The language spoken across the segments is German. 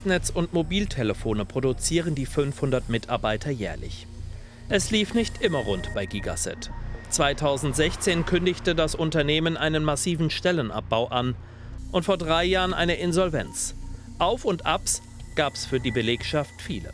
Netz und Mobiltelefone produzieren die 500 Mitarbeiter jährlich. Es lief nicht immer rund bei Gigaset. 2016 kündigte das Unternehmen einen massiven Stellenabbau an und vor 3 Jahren eine Insolvenz. Auf und Abs gab es für die Belegschaft viele.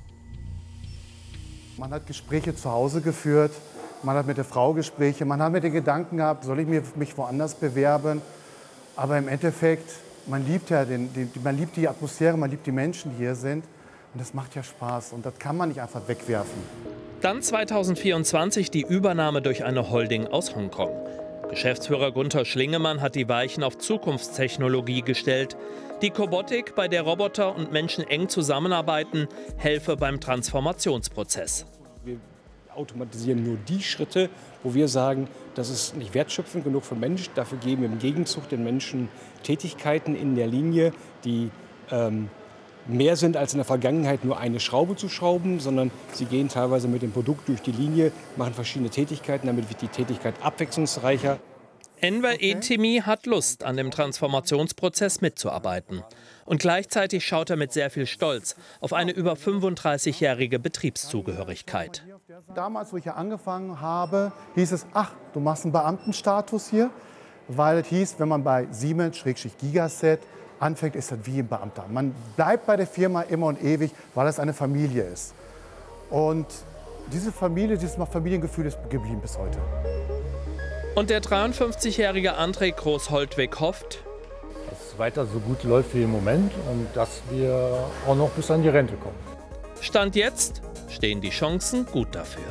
Man hat Gespräche zu Hause geführt, man hat mit der Frau Gespräche, man hat mit den Gedanken gehabt, soll ich mich woanders bewerben? Aber im Endeffekt, man liebt ja man liebt die Atmosphäre, man liebt die Menschen, die hier sind. Und das macht ja Spaß und das kann man nicht einfach wegwerfen. Dann 2024 die Übernahme durch eine Holding aus Hongkong. Geschäftsführer Gunther Schlingemann hat die Weichen auf Zukunftstechnologie gestellt. Die Cobotic, bei der Roboter und Menschen eng zusammenarbeiten, helfe beim Transformationsprozess. Wir automatisieren nur die Schritte, wo wir sagen, das ist nicht wertschöpfend genug für Menschen. Dafür geben wir im Gegenzug den Menschen Tätigkeiten in der Linie, die mehr sind als in der Vergangenheit nur eine Schraube zu schrauben, sondern sie gehen teilweise mit dem Produkt durch die Linie, machen verschiedene Tätigkeiten, damit wird die Tätigkeit abwechslungsreicher. Enver Etemi hat Lust, an dem Transformationsprozess mitzuarbeiten. Und gleichzeitig schaut er mit sehr viel Stolz auf eine über 35-jährige Betriebszugehörigkeit. Damals, wo ich hier angefangen habe, hieß es, ach, du machst einen Beamtenstatus hier, weil es hieß, wenn man bei Siemens/Gigaset anfängt, ist das wie ein Beamter. Man bleibt bei der Firma immer und ewig, weil es eine Familie ist. Und diese Familie, dieses Familiengefühl ist geblieben bis heute. Und der 53-jährige André Groß-Holtweg hofft, dass es weiter so gut läuft wie im Moment und dass wir auch noch bis an die Rente kommen. Stand jetzt stehen die Chancen gut dafür.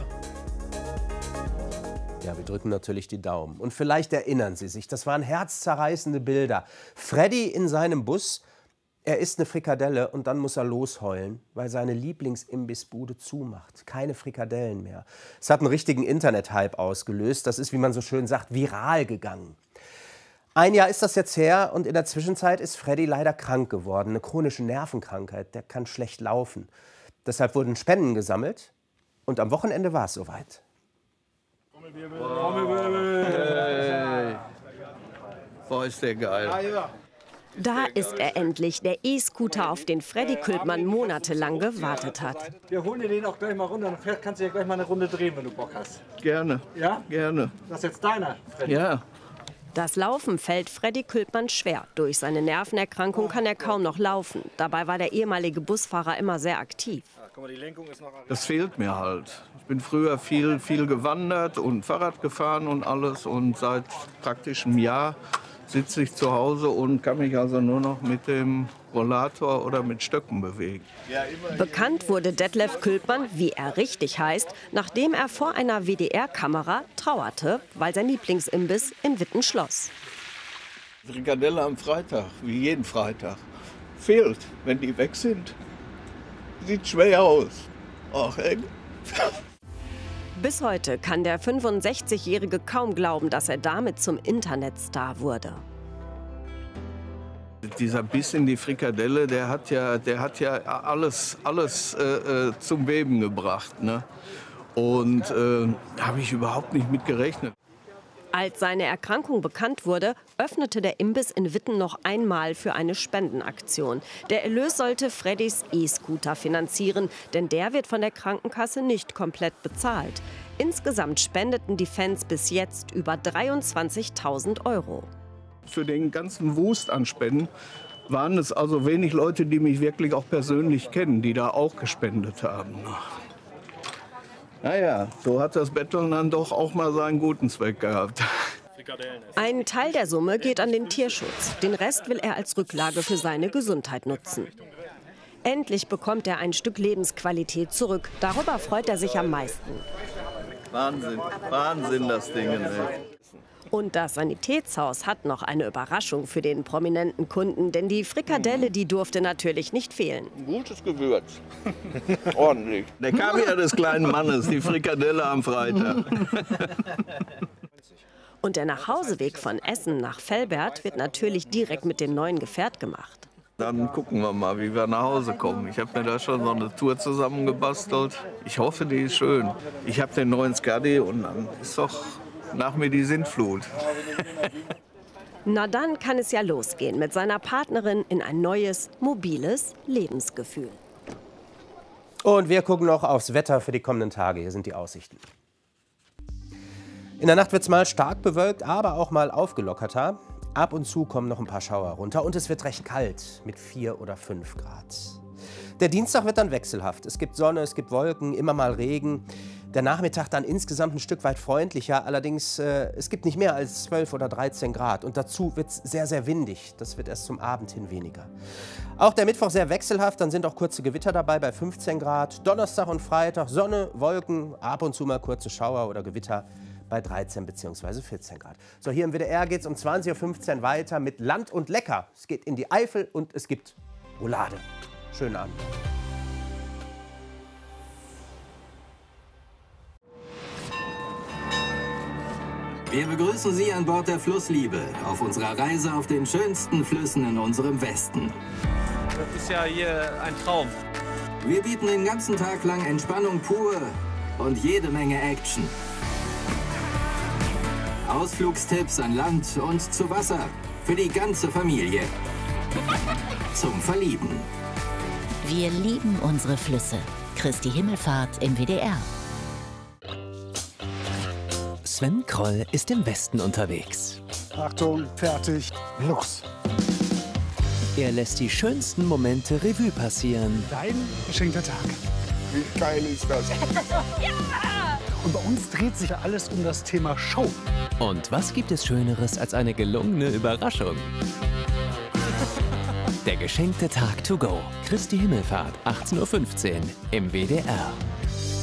Ja, wir drücken natürlich die Daumen. Und vielleicht erinnern Sie sich, das waren herzzerreißende Bilder. Freddy in seinem Bus, er isst eine Frikadelle und dann muss er losheulen, weil seine Lieblingsimbissbude zumacht. Keine Frikadellen mehr. Es hat einen richtigen Internet-Hype ausgelöst. Das ist, wie man so schön sagt, viral gegangen. 1 Jahr ist das jetzt her und in der Zwischenzeit ist Freddy leider krank geworden. Eine chronische Nervenkrankheit, der kann schlecht laufen. Deshalb wurden Spenden gesammelt und am Wochenende war es soweit. Hey. Boah, ist der geil. Da ist er endlich, der E-Scooter, auf den Freddy Külpmann monatelang gewartet hat. Wir holen dir den auch gleich mal runter, dann kannst du ja gleich mal eine Runde drehen, wenn du Bock hast. Gerne. Ja? Gerne. Das ist jetzt deiner, Freddy. Ja. Das Laufen fällt Freddy Külpmann schwer. Durch seine Nervenerkrankung kann er kaum noch laufen. Dabei war der ehemalige Busfahrer immer sehr aktiv. Das fehlt mir halt. Ich bin früher viel gewandert und Fahrrad gefahren und alles. Und seit praktisch einem Jahr sitze ich zu Hause und kann mich also nur noch mit dem Rollator oder mit Stöcken bewegen. Bekannt wurde Detlef Külpmann, wie er richtig heißt, nachdem er vor einer WDR-Kamera trauerte, weil sein Lieblingsimbiss in Witten schloss. Frikadelle am Freitag, wie jeden Freitag. Fehlt, wenn die weg sind. Sieht schwer aus. Ach, ey. Bis heute kann der 65-Jährige kaum glauben, dass er damit zum Internetstar wurde. Dieser Biss in die Frikadelle, der hat ja alles zum Beben gebracht. Ne? Und da habe ich überhaupt nicht mit gerechnet. Als seine Erkrankung bekannt wurde, öffnete der Imbiss in Witten noch einmal für eine Spendenaktion. Der Erlös sollte Freddys E-Scooter finanzieren, denn der wird von der Krankenkasse nicht komplett bezahlt. Insgesamt spendeten die Fans bis jetzt über 23.000 €. Für den ganzen Wust an Spenden waren es also wenig Leute, die mich wirklich auch persönlich kennen, die da auch gespendet haben. Naja, so hat das Betteln dann doch auch mal seinen guten Zweck gehabt. Ein Teil der Summe geht an den Tierschutz. Den Rest will er als Rücklage für seine Gesundheit nutzen. Endlich bekommt er ein Stück Lebensqualität zurück. Darüber freut er sich am meisten. Wahnsinn, Wahnsinn das Ding, ey. Und das Sanitätshaus hat noch eine Überraschung für den prominenten Kunden, denn die Frikadelle, die durfte natürlich nicht fehlen. Gutes Gewürz. Ordentlich. Der kam ja des kleinen Mannes, die Frikadelle am Freitag. Und der Nachhauseweg von Essen nach Velbert wird natürlich direkt mit dem neuen Gefährt gemacht. Dann gucken wir mal, wie wir nach Hause kommen. Ich habe mir da schon so eine Tour zusammengebastelt. Ich hoffe, die ist schön. Ich habe den neuen Skadi und dann ist doch nach mir die Sintflut. Na dann kann es ja losgehen mit seiner Partnerin in ein neues, mobiles Lebensgefühl. Und wir gucken noch aufs Wetter für die kommenden Tage. Hier sind die Aussichten. In der Nacht wird es mal stark bewölkt, aber auch mal aufgelockerter. Ab und zu kommen noch ein paar Schauer runter und es wird recht kalt mit 4 oder 5 Grad. Der Dienstag wird dann wechselhaft. Es gibt Sonne, es gibt Wolken, immer mal Regen. Der Nachmittag dann insgesamt ein Stück weit freundlicher. Allerdings, es gibt nicht mehr als 12 oder 13 Grad. Und dazu wird es sehr, sehr windig. Das wird erst zum Abend hin weniger. Auch der Mittwoch sehr wechselhaft. Dann sind auch kurze Gewitter dabei bei 15 Grad. Donnerstag und Freitag Sonne, Wolken, ab und zu mal kurze Schauer oder Gewitter bei 13 bzw. 14 Grad. So, hier im WDR geht es um 20:15 Uhr weiter mit Land und Lecker. Es geht in die Eifel und es gibt Roulade. Schönen Abend. Wir begrüßen Sie an Bord der Flussliebe auf unserer Reise auf den schönsten Flüssen in unserem Westen. Das ist ja hier ein Traum. Wir bieten den ganzen Tag lang Entspannung pur und jede Menge Action. Ausflugstipps an Land und zu Wasser für die ganze Familie. Zum Verlieben. Wir lieben unsere Flüsse. Christi Himmelfahrt im WDR. Sven Kroll ist im Westen unterwegs. Achtung, fertig, los. Er lässt die schönsten Momente Revue passieren. Dein geschenkter Tag. Wie geil ist das? Und bei uns dreht sich ja alles um das Thema Show. Und was gibt es Schöneres als eine gelungene Überraschung? Der geschenkte Tag to go. Christi Himmelfahrt, 18:15 Uhr im WDR.